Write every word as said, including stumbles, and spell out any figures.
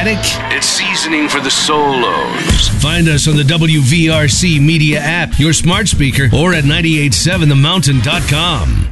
Attic? It's seasoning for the solos. Find us on the W V R C Media app, your smart speaker, or at nine eight seven the mountain dot com.